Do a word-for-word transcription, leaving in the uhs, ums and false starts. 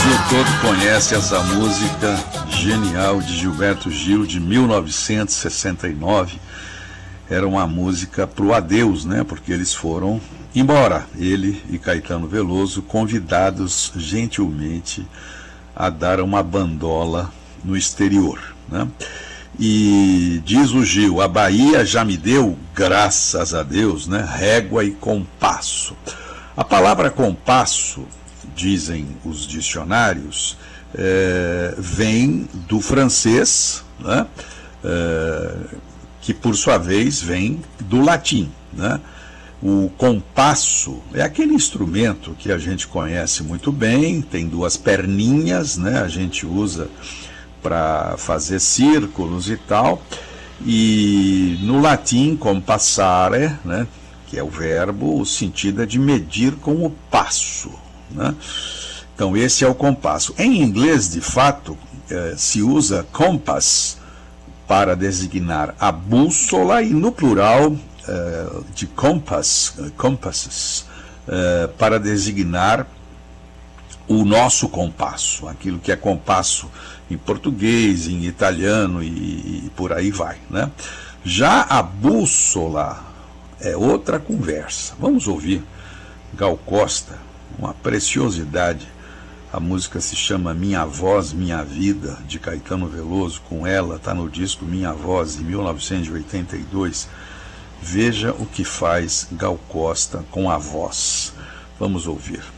Todo conhece essa música genial de Gilberto Gil, de mil novecentos e sessenta e nove. Era uma música pro adeus, né? Porque eles foram embora, ele e Caetano Veloso, convidados gentilmente a dar uma bandola no exterior, né? E diz o Gil: a Bahia já me deu, graças a Deus, né, régua e compasso. A palavra compasso, dizem os dicionários, é, vem do francês, né, é, que por sua vez vem do latim, né? O compasso é aquele instrumento que a gente conhece muito bem, tem duas perninhas, né? A gente usa para fazer círculos e tal, e no latim compassare, né, que é o verbo, o sentido é de medir com o passo, né? Então esse é o compasso. Em inglês, de fato, eh, se usa compass para designar a bússola, e no plural eh, de compass, compasses, eh, para designar o nosso compasso, aquilo que é compasso em português, em italiano e, e por aí vai, né? Já a bússola é outra conversa. Vamos ouvir Gal Costa, uma preciosidade. A música se chama Minha Voz, Minha Vida, de Caetano Veloso. Com ela está no disco Minha Voz, de mil novecentos e oitenta e dois. Veja o que faz Gal Costa com a voz. Vamos ouvir.